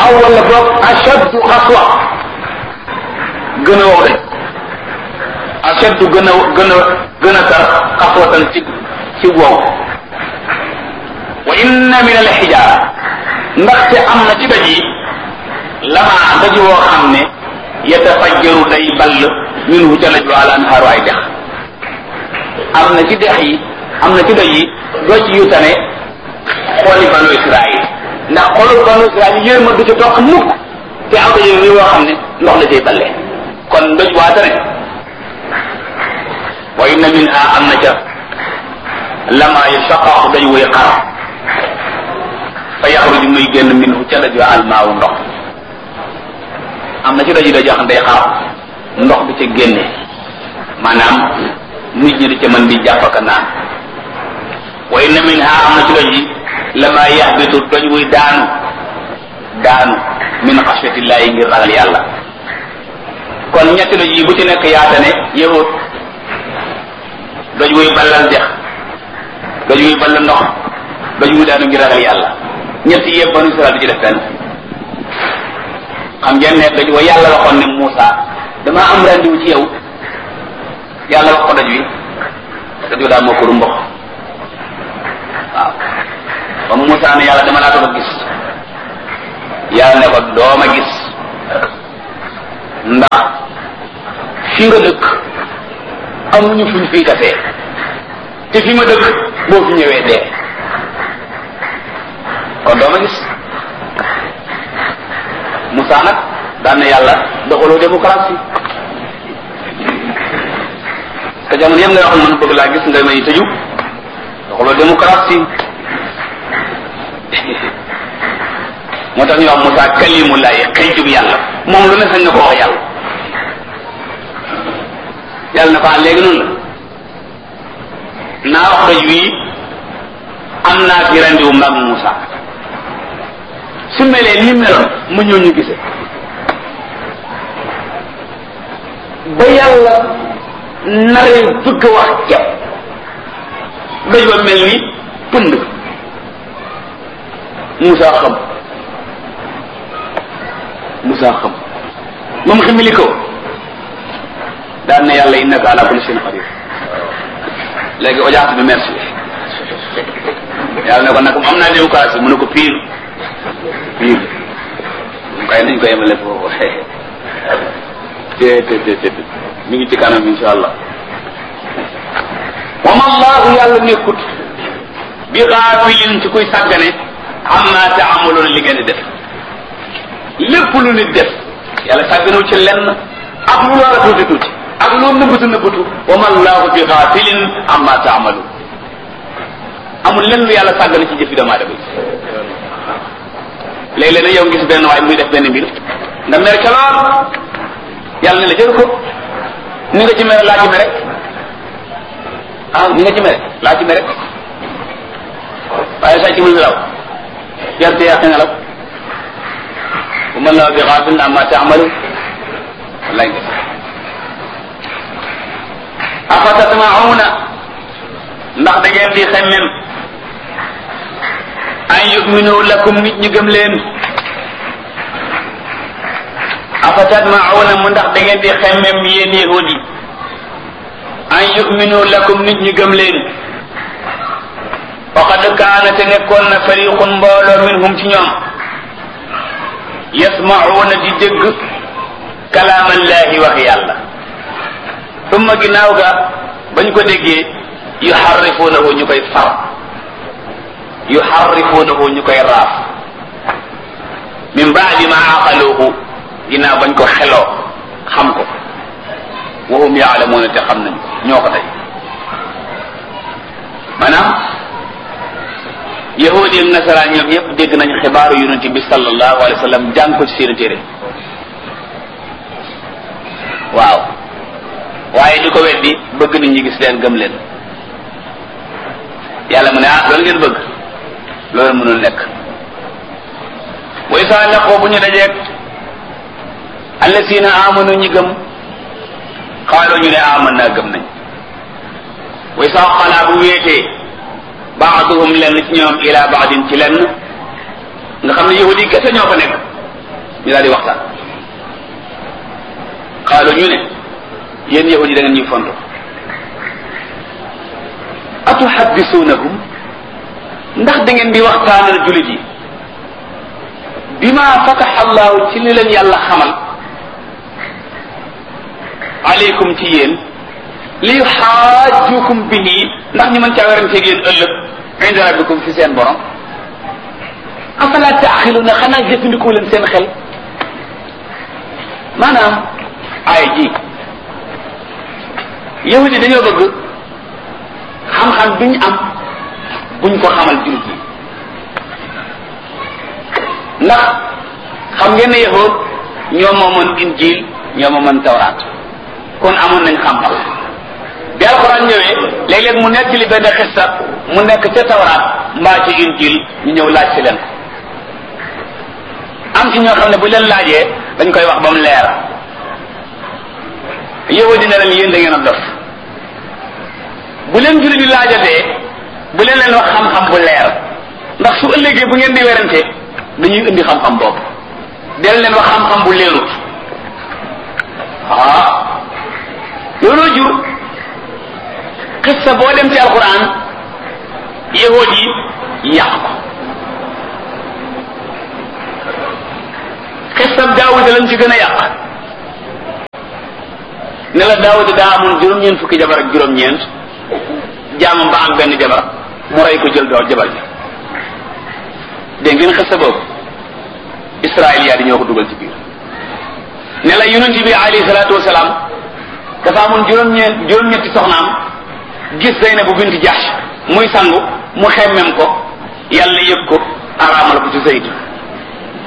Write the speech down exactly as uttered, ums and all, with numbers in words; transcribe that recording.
aw wala boog ashaddu xaswa gën a wow de ashaddu gën a gën a gën a tar xaswatan ci ci wow wa inna min al xijaara ndaxte am na ci daj yi lama daj woo xam ne yatafajjaru day ball minhu ca laj wa al anhaaru ay dex am na ci dex yi am na ci daj yi doo ci yu tane xooli banu Israil ndax xoolu banu Israil yërma du ci toq mukk te am na yéen yoo xam ne ndox la cay balle kon doj waa tane wa inna minha am na ca lama yashaqqaqu daj wuy xar fa yaxruju muy génn minhu ca daj wa almaawu ndox am na ci daj yi daj yoo xam ne day xar ndox bi ca génne maanaam nit ñi di ca mën di jàpp ak naan wa inna minha am na ci doj yi lama yaxbitu doj wuy daanu daanu min xashyatillahi ngir ragal yàlla kon ñetti doj yi bu ci nekk yaatane yahut doj wuy ballal dex doj wuy ballal ndox doj wuy daanu ngir ragal yàlla ñetti yëpp banu Israel du ci def benn xam ngeen ne doj wa yàlla waxoon ne Muusa dama am rendiwu ci yow yàlla wax ko doj wi doj wa daa moo ko du mbox waaw ba Muusa ne yàlla dama laa doon gis yàlla ne ko dooma gis ndax fi nga dëkk amuñu fuñ fiy tasee te fi ma dëkk boo fi ñëwee dee kon dooma gis Muusa nag daan na yàlla doxaloo démocratie te jamono yëpp ngay wax man bëgg laa gis nga may tëju doxaloo démocratie moo tax ñu wax Muusa kalimullahi xëyjub yàlla moom lu ne sañ na ko wax yàlla yàlla na ko léegi noonu la naa wax doj wii am naa fi rendiwu mag Muusa su melee ni meloon mu ñëw ñu gise ba yàlla naree bëgg wax ceeb doj ba mel ni pënd Muusa xam Muusa xam moom ximili ko daan na yàlla innaka ala kulli shay'in qadir léegi audience bi merci yàlla ne ko nag am naa démocratie mu ne ko pire pire kay nañ ko yemale foofu te te te te mi ngi ci kanam insha allah wa ma allahu yàlla nekkut bi gaafilin ci kuy sàggane amma taamaloon li ngeen di def lépp lu nit def yàlla sàgganewul ci lenn ak lu loola tuuti tuuti ak lu nëbbatu nëbbatu wa ma allahu bi gaafilin amma taamaloon amul lenn lu yàlla sàggane ci jëfi doomu aadama yi léeg-léeg nag yow gis benn waay muy def benn mbir nga mer ca lool yàlla ne la jël ko ni nga ci mere laa ci mere ah ni nga ci mere laa ci mere waaye saa ci mul law yarte yàq nga law bu mën la bi xaafil amma taamalu wallaay nga afatatmauna ndax da ngeen di xemmem an yuminu lakum nit ñi gëm leen afatatmauna mu ndax da ngeen di xemmem yéen yahudi an yuminu lakum nit ñi gëm leen waqad kaana te nekkoon na fariqun mbooloo minhum ci ñoom yasma'una di dégg kalaamallahi wax yàlla summa ginnaaw ga bañ ko déggee yuharrifunahu ñu koy far yuharrifunahu ñu koy raaf min ba'di ma aqaluhu ginnaaw bañ ko xeloo xam ko wa hum ya'lamuna te xam nañ ñoo ko tey maanaam yahudi ak nasaraan ñoom ñëpp dégg nañ xibaaru yonent bi sallallahu alayhi wa sallam jàng ko ci seen téere waaw waaye di ko weddi bëgg nit ñi gis leen gëm leen yàlla mu ne ah loolu ngeen bëgg loolu mënul nekk wa isa laqoo bu ñu dajeeg allasina amanu ñi gëm xaaloo ñu ne aman naa gëm nañ wa isa xalaa bu wéetee baaduhum lenn ci ñoom ila baadin ci lenn nga xam ne yahudi kese ñoo fa nekk ñu daal di waxtaan xaalu ñu ne yéen yahud yi da ngeen ñuy fonto atuhaddisuunahum ndax da ngeen di waxtaanal jullit yi bima fataha allahu ci li leen yàlla xamal aleykum ci yéen li yuxaajukum bihi ndax ñu mën caa weranteeg yéen ëllëg inda rabbikum fi seen borom afala taaxiluuna xanaa jëfandikoo leen seen xel maanaam ay ji yahudi dañoo bëgg xam-xam biñ am buñ ko xamal jullit yi ndax xam ngeen ne yahud ñoo moomoon injil ñoo moomoon tawraat kon amoon nañ xam-xam bi alxuraan ñëwee léeg-léeg mu nekk li benn xissa mu nekk ca tawraat mbaa ci injil ñu ñëw laaj ci leen am ci ñoo xam ne bu leen laajee dañ koy wax ba mu leer yahudi ne leen yéen da ngeen a dof bu leen jullit di laajatee bu leen leen wax xam-xam bu leer ndax su ëllëgee bu ngeen di werante dañuy indi xam-xam boobu del leen wax xam-xam bu leerut ah looloo jur xissa boo dem ci alquran yahud yi yàq ko xissa daawuda lañ ci gën a yàq ne la daawuda daa amoon juróom-ñeent fukki jabar ak juróom-ñeent jaamam ba am benn jabar mu rey ko jël doo jabar ji dégg ngeen xissa boobu israiliya di ñoo ko dugal ci biir ne la yonent bi alayhi salaatu wasalaam dafa amoon juróom-ñeent juróom-ñetti soxnaam gis Zaynab bu bint Jahsh muy sangu mu xemmem ko yàlla yëg ko araamal ko ci Zayd